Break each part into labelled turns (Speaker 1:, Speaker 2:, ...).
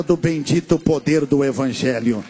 Speaker 1: do bendito poder do Evangelho.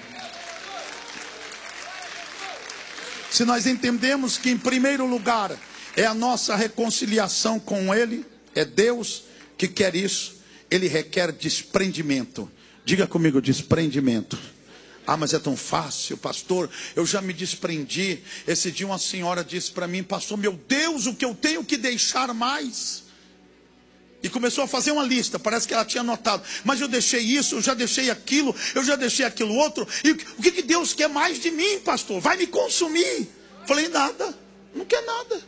Speaker 1: Se nós entendemos que em primeiro lugar é a nossa reconciliação com Ele, é Deus que quer isso, Ele requer desprendimento. Diga comigo, desprendimento. Ah, mas é tão fácil, pastor, eu já me desprendi. Esse dia uma senhora disse para mim: pastor, meu Deus, o que eu tenho que deixar mais? E começou a fazer uma lista, parece que ela tinha anotado. Mas eu deixei isso, eu já deixei aquilo, eu já deixei aquilo outro. E o que Deus quer mais de mim, pastor? Vai me consumir? Falei, nada, não quer nada.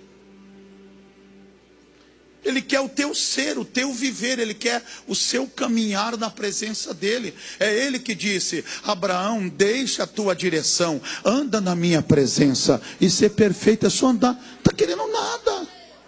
Speaker 1: Ele quer o teu ser, o teu viver, Ele quer o seu caminhar na presença dEle. É Ele que disse: Abraão, deixa a tua direção, anda na minha presença e ser perfeito é só andar. Está querendo nada.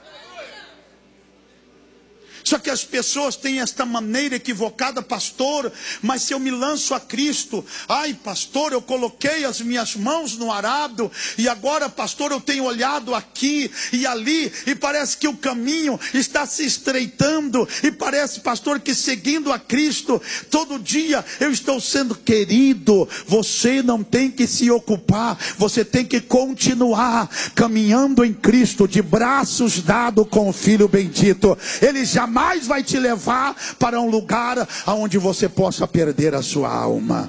Speaker 1: Só que as pessoas têm esta maneira equivocada, pastor, mas se eu me lanço a Cristo, ai pastor, eu coloquei as minhas mãos no arado, e agora pastor, eu tenho olhado aqui e ali, e parece que o caminho está se estreitando, e parece, pastor, que seguindo a Cristo, todo dia eu estou sendo querido. Você não tem que se ocupar, você tem que continuar caminhando em Cristo, de braços dados com o Filho bendito. Ele jamais vai te levar para um lugar onde você possa perder a sua alma.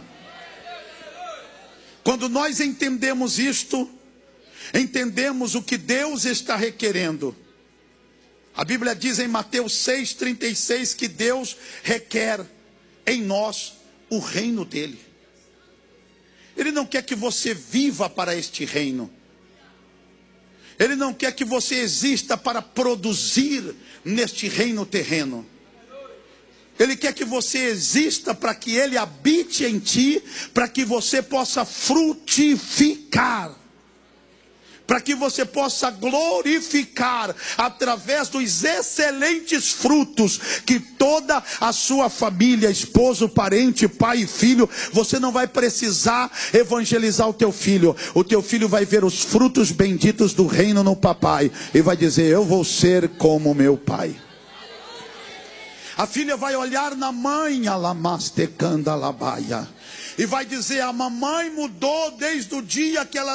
Speaker 1: Quando nós entendemos isto, entendemos o que Deus está requerendo. A Bíblia diz em Mateus 6,36 que Deus requer em nós o reino dele. Ele não quer que você viva para este reino. Ele não quer que você exista para produzir neste reino terreno. Ele quer que você exista para que Ele habite em ti, para que você possa frutificar, para que você possa glorificar através dos excelentes frutos que toda a sua família, esposo, parente, pai e filho, você não vai precisar evangelizar o teu filho vai ver os frutos benditos do reino no papai e vai dizer: eu vou ser como meu pai. A filha vai olhar na mãe, alamastecanda labaia, e vai dizer: a mamãe mudou desde o dia que ela